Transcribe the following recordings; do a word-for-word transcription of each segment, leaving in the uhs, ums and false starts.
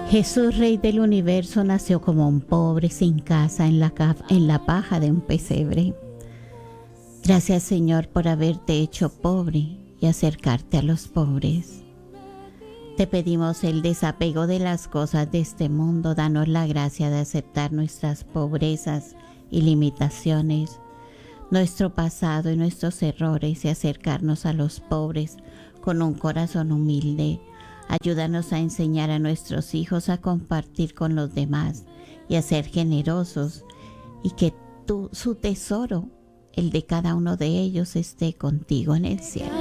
Jesús, Rey del Universo, nació como un pobre sin casa en la, ca- en la paja de un pesebre. Gracias, Señor, por haberte hecho pobre y acercarte a los pobres. Te pedimos el desapego de las cosas de este mundo. Danos la gracia de aceptar nuestras pobrezas y limitaciones, nuestro pasado y nuestros errores, y acercarnos a los pobres con un corazón humilde. Ayúdanos a enseñar a nuestros hijos a compartir con los demás y a ser generosos, y que tú, su tesoro, el de cada uno de ellos, esté contigo en el cielo.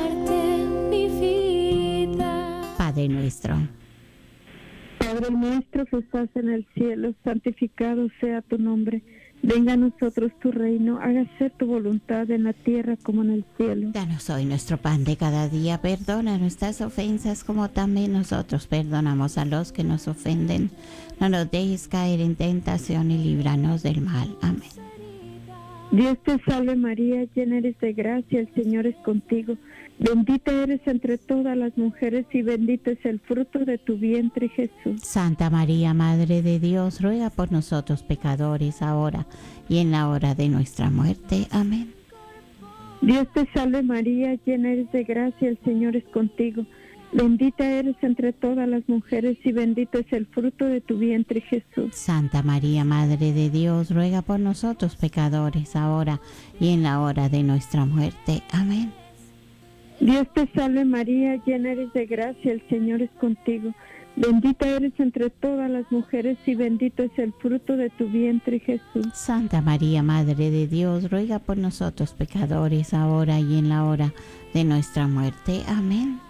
Padre nuestro, Padre nuestro que estás en el cielo, santificado sea tu nombre. Venga a nosotros tu reino, hágase tu voluntad en la tierra como en el cielo. danos hoy nuestro pan de cada día. Perdona nuestras ofensas como también nosotros perdonamos a los que nos ofenden. No nos dejes caer en tentación y líbranos del mal. Amén. Dios te salve María, llena eres de gracia, el Señor es contigo. Bendita eres entre todas las mujeres y bendito es el fruto de tu vientre, Jesús. Santa María, Madre de Dios, ruega por nosotros pecadores, ahora y en la hora de nuestra muerte. Amén. Dios te salve María, llena eres de gracia, el Señor es contigo. Bendita eres entre todas las mujeres y bendito es el fruto de tu vientre, Jesús. Santa María, Madre de Dios, ruega por nosotros pecadores, ahora y en la hora de nuestra muerte. Amén. Dios te salve María, llena eres de gracia, el Señor es contigo. Bendita eres entre todas las mujeres y bendito es el fruto de tu vientre, Jesús. Santa María, Madre de Dios, ruega por nosotros pecadores, ahora y en la hora de nuestra muerte. Amén.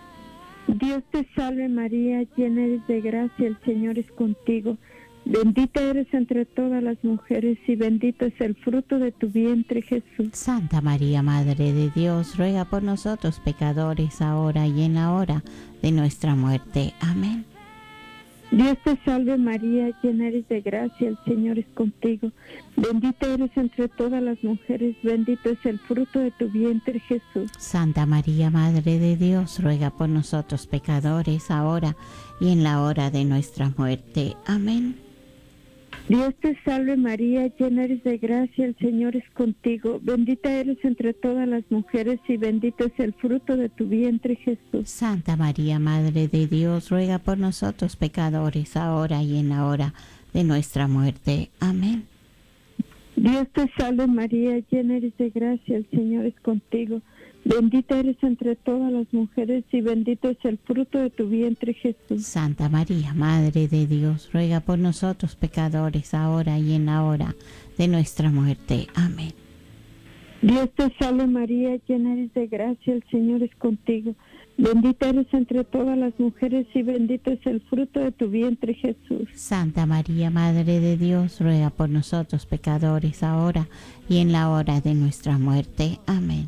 Dios te salve María, llena eres de gracia, el Señor es contigo. Bendita eres entre todas las mujeres y bendito es el fruto de tu vientre, Jesús. Santa María, Madre de Dios, ruega por nosotros pecadores, ahora y en la hora de nuestra muerte. Amén. Dios te salve María, llena eres de gracia, el Señor es contigo. Bendita eres entre todas las mujeres, bendito es el fruto de tu vientre, Jesús. Santa María, Madre de Dios, ruega por nosotros pecadores, ahora y en la hora de nuestra muerte. Amén. Dios te salve María, llena eres de gracia, el Señor es contigo. Bendita eres entre todas las mujeres y bendito es el fruto de tu vientre, Jesús. Santa María, Madre de Dios, ruega por nosotros pecadores, ahora y en la hora de nuestra muerte. Amén. Dios te salve María, llena eres de gracia, el Señor es contigo. Bendita eres entre todas las mujeres y bendito es el fruto de tu vientre, Jesús. Santa María, Madre de Dios, ruega por nosotros pecadores, ahora y en la hora de nuestra muerte. Amén. Dios te salve María, llena eres de gracia, el Señor es contigo. Bendita eres entre todas las mujeres y bendito es el fruto de tu vientre, Jesús. Santa María, Madre de Dios, ruega por nosotros pecadores, ahora y en la hora de nuestra muerte. Amén.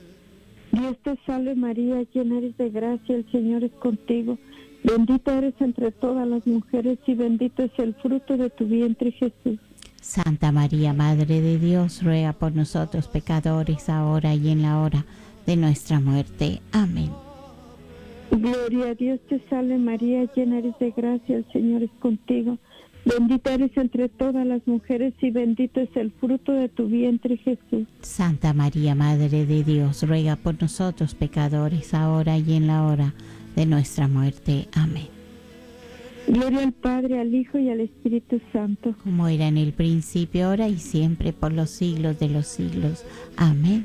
Dios te salve María, llena eres de gracia, el Señor es contigo. Bendita eres entre todas las mujeres y bendito es el fruto de tu vientre, Jesús. Santa María, Madre de Dios, ruega por nosotros pecadores, ahora y en la hora de nuestra muerte. Amén. Gloria a Dios, te salve María, llena eres de gracia, el Señor es contigo. Bendita eres entre todas las mujeres y bendito es el fruto de tu vientre, Jesús. Santa María, Madre de Dios, ruega por nosotros pecadores, ahora y en la hora de nuestra muerte. Amén. Gloria al Padre, al Hijo y al Espíritu Santo. Como era en el principio, ahora y siempre, por los siglos de los siglos. Amén.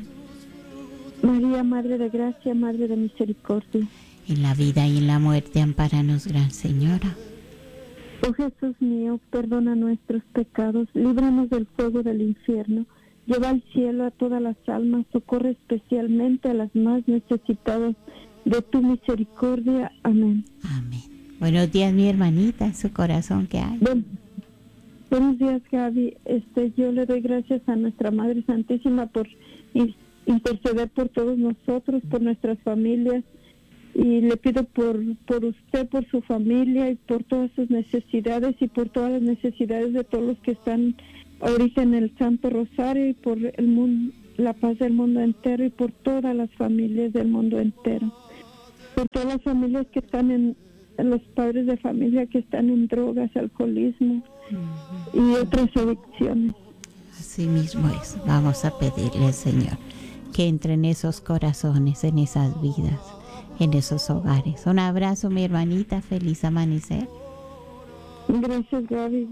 María, Madre de Gracia, Madre de Misericordia. En la vida y en la muerte, ampáranos, Gran Señora. Oh Jesús mío, perdona nuestros pecados, líbranos del fuego del infierno, lleva al cielo a todas las almas, socorre especialmente a las más necesitadas de tu misericordia. Amén. Amén. Buenos días, mi hermanita, en su corazón, ¿qué hay? Bueno, buenos días, Gaby. Este, yo le doy gracias a nuestra Madre Santísima por interceder por todos nosotros, por nuestras familias. Y le pido por, por usted, por su familia y por todas sus necesidades y por todas las necesidades de todos los que están ahorita en el Santo Rosario y por el mundo, la paz del mundo entero y por todas las familias del mundo entero. Por todas las familias que están en, a los padres de familia que están en drogas, alcoholismo uh-huh. y otras adicciones. Así mismo es. Vamos a pedirle al Señor que entre en esos corazones, en esas vidas, en esos hogares. Un abrazo, mi hermanita. Feliz amanecer. Gracias, Gaby.